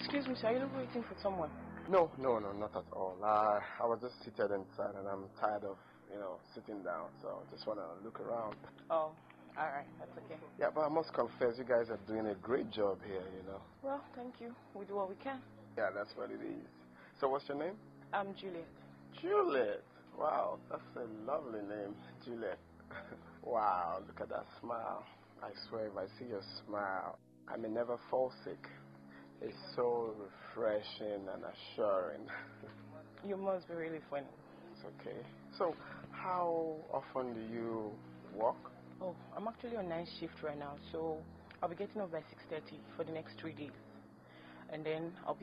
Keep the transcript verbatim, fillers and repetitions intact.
Excuse me, sir, are you waiting for someone? No, no, no, not at all. Uh, I was just seated inside and I'm tired of, you know, sitting down. So I just want to look around. Oh, alright, that's okay. Yeah, but I must confess, you guys are doing a great job here, you know. Well, thank you. We do what we can. Yeah, that's what it is. So what's your name? I'm Juliet. Juliet. Wow, that's a lovely name, Juliet. Wow, look at that smile. I swear if I see your smile, I may never fall sick. It's so refreshing and assuring. You must be really funny. It's okay. So, how often do you work? Oh, I'm actually on night shift right now, so I'll be getting off by six thirty for the next three days. And then I'll be